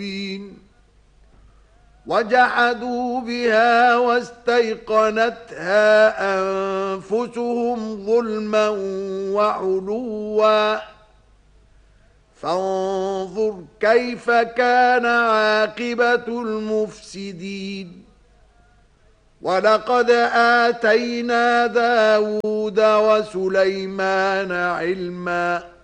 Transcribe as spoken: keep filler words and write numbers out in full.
وجحدوا بها واستيقنتها أنفسهم ظلما وعلوا فانظر كيف كان عاقبة المفسدين. ولقد آتينا داود وسليمان علما